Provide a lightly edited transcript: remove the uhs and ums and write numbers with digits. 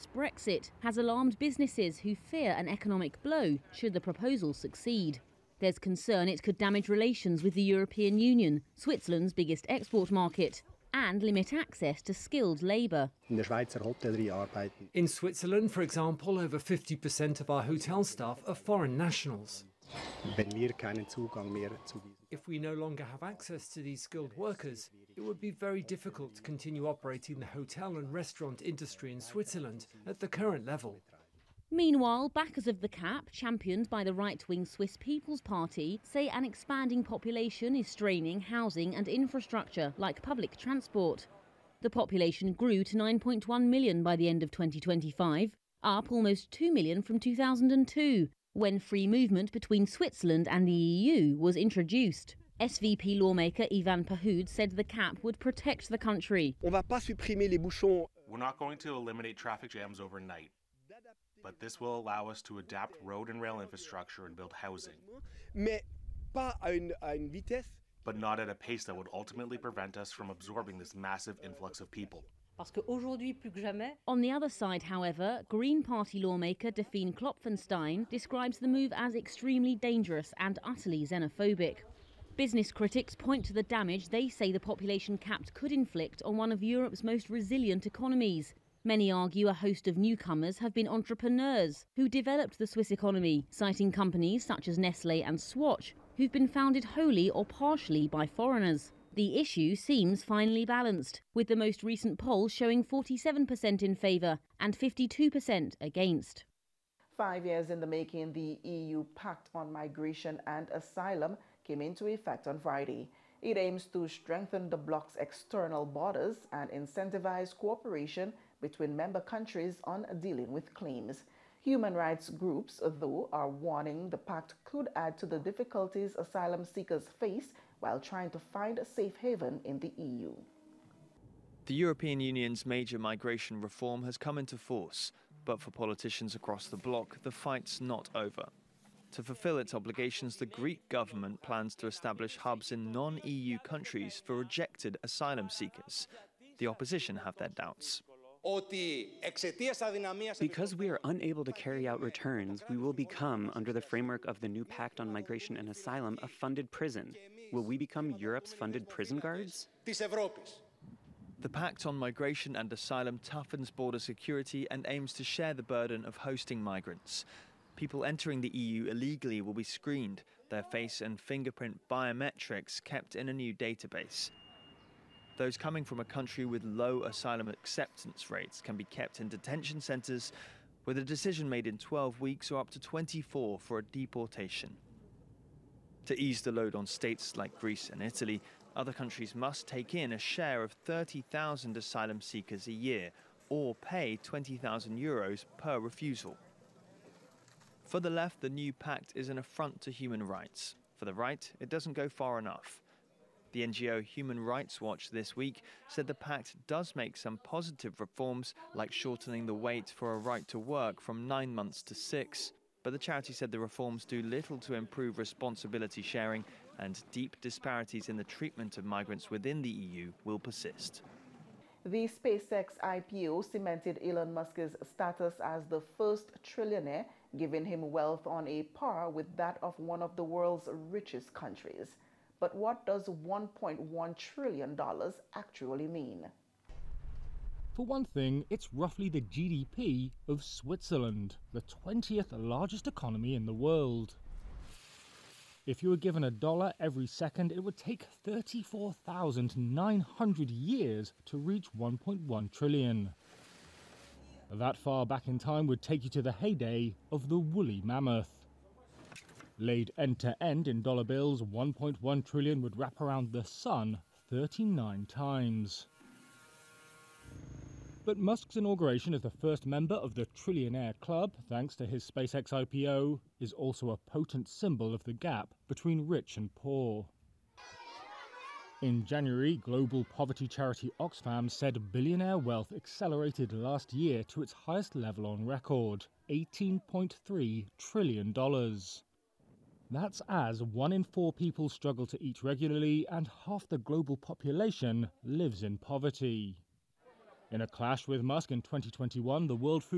post-Brexit has alarmed businesses who fear an economic blow should the proposal succeed. There's concern it could damage relations with the European Union, Switzerland's biggest export market, and limit access to skilled labour. In Switzerland, for example, over 50% of our hotel staff are foreign nationals. If we no longer have access to these skilled workers, it would be very difficult to continue operating the hotel and restaurant industry in Switzerland at the current level. Meanwhile, backers of the cap, championed by the right-wing Swiss People's Party, say an expanding population is straining housing and infrastructure, like public transport. The population grew to 9.1 million by the end of 2025, up almost 2 million from 2002, when free movement between Switzerland and the EU was introduced. SVP lawmaker Ivan Pahoud said the cap would protect the country. We're not going to eliminate traffic jams overnight, but this will allow us to adapt road and rail infrastructure and build housing. But not at a pace that would ultimately prevent us from absorbing this massive influx of people. On the other side, however, Green Party lawmaker Delphine Klopfenstein describes the move as extremely dangerous and utterly xenophobic. Business critics point to the damage they say the population cap could inflict on one of Europe's most resilient economies. Many argue a host of newcomers have been entrepreneurs who developed the Swiss economy, citing companies such as Nestlé and Swatch, who've been founded wholly or partially by foreigners. The issue seems finely balanced, with the most recent poll showing 47% in favour and 52% against. 5 years in the making, the EU Pact on Migration and Asylum came into effect on Friday. It aims to strengthen the bloc's external borders and incentivize cooperation between member countries on dealing with claims. Human rights groups, though, are warning the pact could add to the difficulties asylum seekers face while trying to find a safe haven in the EU. The European Union's major migration reform has come into force, but for politicians across the bloc, the fight's not over. To fulfill its obligations, the Greek government plans to establish hubs in non-EU countries for rejected asylum seekers. The opposition have their doubts. Because we are unable to carry out returns, we will become, under the framework of the new Pact on Migration and Asylum, a funded prison. Will we become Europe's funded prison guards? The Pact on Migration and Asylum toughens border security and aims to share the burden of hosting migrants. People entering the EU illegally will be screened, their face and fingerprint biometrics kept in a new database. Those coming from a country with low asylum acceptance rates can be kept in detention centres, with a decision made in 12 weeks or up to 24 for a deportation. To ease the load on states like Greece and Italy, other countries must take in a share of 30,000 asylum seekers a year, or pay €20,000 per refusal. For the left, the new pact is an affront to human rights. For the right, it doesn't go far enough. The NGO Human Rights Watch this week said the pact does make some positive reforms, like shortening the wait for a right to work from 9 months to 6. But the charity said the reforms do little to improve responsibility sharing, and deep disparities in the treatment of migrants within the EU will persist. The SpaceX IPO cemented Elon Musk's status as the first trillionaire, giving him wealth on a par with that of one of the world's richest countries. But what does $1.1 trillion actually mean? For one thing, it's roughly the GDP of Switzerland, the 20th largest economy in the world. If you were given $1 every second, it would take 34,900 years to reach 1.1 trillion. That far back in time would take you to the heyday of the woolly mammoth. Laid end-to-end in dollar bills, 1.1 trillion would wrap around the sun 39 times. But Musk's inauguration as the first member of the Trillionaire Club, thanks to his SpaceX IPO, is also a potent symbol of the gap between rich and poor. In January, global poverty charity Oxfam said billionaire wealth accelerated last year to its highest level on record, $18.3 trillion. That's as 1 in 4 people struggle to eat regularly and half the global population lives in poverty. In a clash with Musk in 2021, the World Food